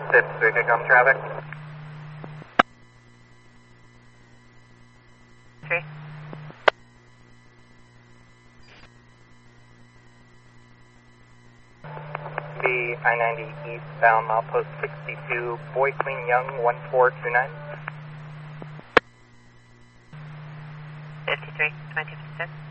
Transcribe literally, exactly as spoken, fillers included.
six, we can come traffic. Okay. B I ninety eastbound, milepost sixty-two, Boy Queen Young, one four two nine. fifty-three, twenty fifty-six.